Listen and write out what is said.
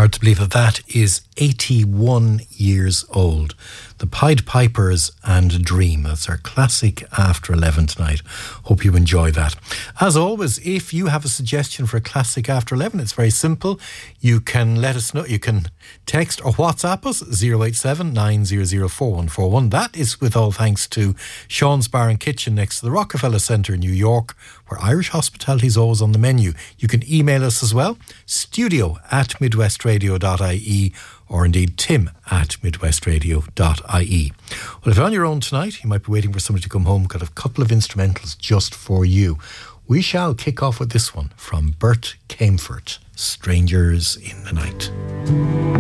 Hard to believe that is 81 years old. The Pied Pipers and a Dream. That's our classic after 11 tonight. Hope you enjoy that. As always, if you have a suggestion for a classic after 11, it's very simple. You can let us know. You can text or WhatsApp us 087 900 4141. That is with all thanks to Sean's Bar and Kitchen next to the Rockefeller Centre in New York, where Irish hospitality is always on the menu. You can email us as well, studio@midwestradio.ie, or indeed tim@midwestradio.ie. Well, if you're on your own tonight, you might be waiting for somebody to come home. Got a couple of instrumentals just for you. We shall kick off with this one from Bert Kaempfert, Strangers in the Night.